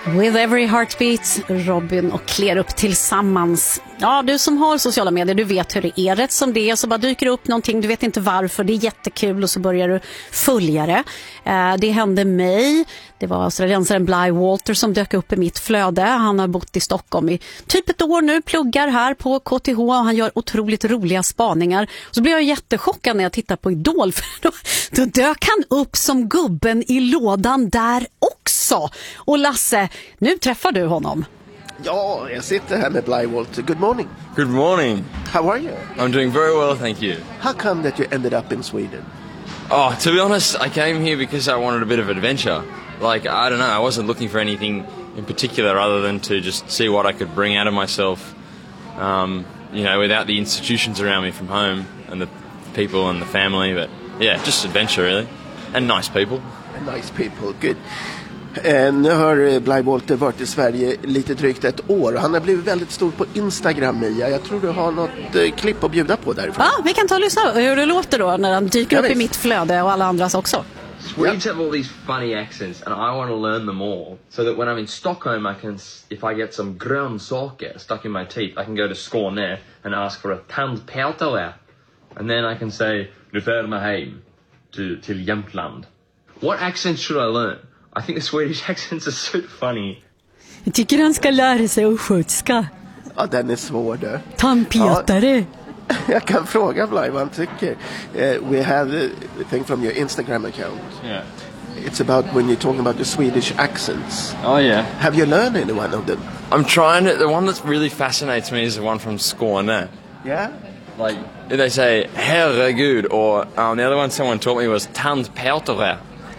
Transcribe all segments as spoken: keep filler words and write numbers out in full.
With every heartbeat, Robin och Klerup tillsammans. Ja, du som har sociala medier, du vet hur det är. Rätt som det är så bara dyker upp någonting, du vet inte varför, det är jättekul och så börjar du följa det. Eh, det hände mig. Det var australiensaren Bly Walter som dök upp i mitt flöde. Han har bott i Stockholm i typ ett år nu, pluggar här på K T H och han gör otroligt roliga spaningar. Så blev jag jättechockad när jag tittar på Idol för då, då dök han upp som gubben i lådan där också. Och Lasse, nu träffar du honom. Ja, jag sitter här med Bly Walter. Good morning. Good morning. How are you? I'm doing very well, thank you. How come that you ended up in Sweden? Oh, to be honest, I came here because I wanted a bit of adventure. Like, I don't know, I wasn't looking for anything in particular other than to just see what I could bring out of myself, um, you know, without the institutions around me from home and the people and the family. But yeah, just adventure really. And nice people. And nice people, good. Eh, nu har Bly Walter varit i Sverige lite drygt ett år. Han har blivit väldigt stor på Instagram, Mia. Jag tror du har något eh, klipp att bjuda på därifrån. Ja, vi kan ta och lyssna hur det låter då när han dyker Ja, upp i visst. mitt flöde och alla andras också. Swedes have all these funny accents and I want to learn them all so that when I'm in Stockholm I can, if I get some grönsaker stuck in my teeth, I can go to Skåne and ask for a tandpetare and then I can say du fär mig hem to, till Jämtland. What accents should I learn? I think the Swedish accents are so funny. Jag tycker han ska lära sig östgötska. Ja, den är svår du. Tandpetare. Jag kan fråga Bly vad han tycker. Uh, we have a thing from your Instagram account. Yeah. It's about when you're talking about the Swedish accents. Oh yeah. Have you learned any one of them? I'm trying to, the one that really fascinates me is the one from Skåne. Yeah? Like, they say herregud, or um, the other one someone taught me was tandpetare.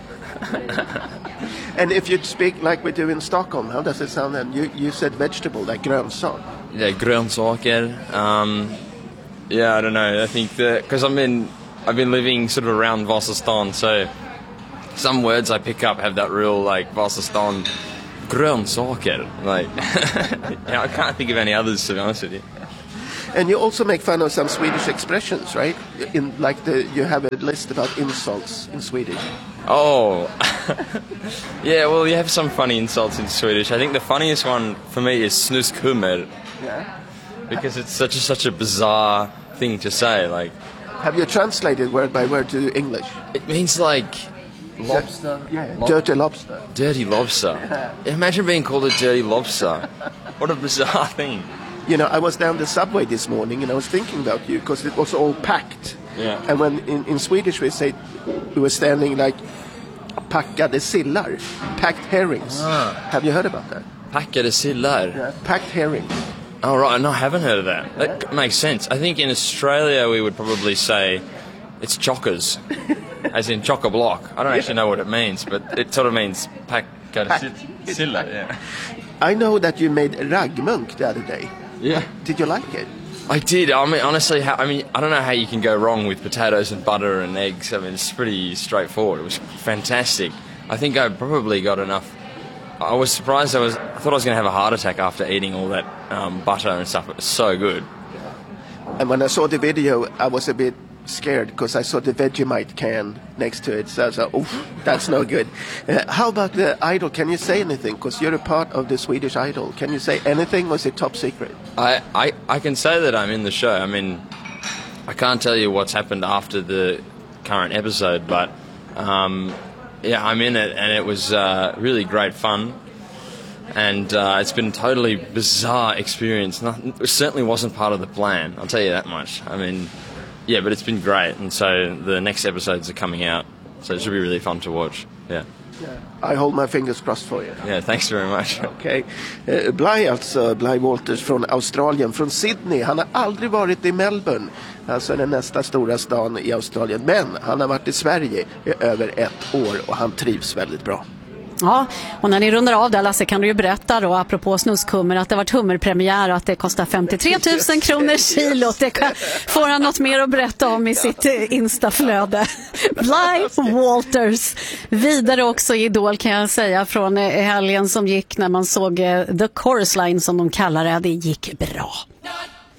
And if you speak like we do in Stockholm, how does it sound then? You, you said vegetable, like grönsak. Yeah, grönsaker. Um, yeah, I don't know. I think that because I've been I've been living sort of around Vasastan, so some words I pick up have that real like Vasastan grönsaker. Like, yeah, I can't think of any others to be honest with you. And you also make fun of some Swedish expressions, right? In like the you have a list about insults in Swedish. Oh, yeah. Well, you have some funny insults in Swedish. I think the funniest one for me is snuskummer. Yeah. Because it's such a, such a bizarre thing to say. Like, Have you translated word by word to English? it means like lobster. Yeah, Lob- dirty lobster. dirty lobster. Imagine being called a dirty lobster. What a bizarre thing. You know, I was down the subway this morning and I was thinking about you because it was all packed. Yeah. And when in, in Swedish we say we were standing like packade sillar, packed herrings. Ah. Have you heard about that? Packade sillar. Packed herrings. Oh, right. No, I haven't heard of that. That makes sense. I think in Australia we would probably say it's chockers, as in chock-a-block. I don't actually know what it means, but it sort of means packade Pack- sillar. Yeah. I know that you made raggmunk the other day. Yeah. Did you like it? I did. I mean, honestly, how, I mean, I don't know how you can go wrong with potatoes and butter and eggs. I mean, it's pretty straightforward. It was fantastic. I think I probably got enough. I was surprised. I was. I thought I was going to have a heart attack after eating all that um, butter and stuff. It was so good. And when I saw the video, I was a bit scared because I saw the Vegemite can next to it. So I was like, oh, that's no good. Uh, how about the Idol? Can you say anything? Because you're a part of the Swedish Idol. Can you say anything? Was it top secret? I, I, I can say that I'm in the show. I mean, I can't tell you what's happened after the current episode, but um, yeah, I'm in it, and it was uh, really great fun. And uh, it's been a totally bizarre experience. Nothing, it certainly wasn't part of the plan, I'll tell you that much. I mean, yeah, but it's been great, and so the next episodes are coming out, so it should be really fun to watch. Yeah. I hold my fingers crossed for you. Yeah, thanks very much. Okej. Okay. Uh, Bly alltså, Bly Walters från Australien, från Sydney. Han har aldrig varit i Melbourne, alltså den nästa stora stan i Australien. Men han har varit i Sverige i över ett år och han trivs väldigt bra. Ja, och när ni rundar av där, Lasse, kan du ju berätta då, apropå snuskummer, att det varit hummerpremiär och att det kostar femtiotre tusen kronor kilot. Det kan, får han något mer att berätta om i sitt eh, instaflöde. Bly Walters. Vidare också i Idol kan jag säga från eh, helgen som gick när man såg eh, The Chorus Line som de kallar det. Det gick bra.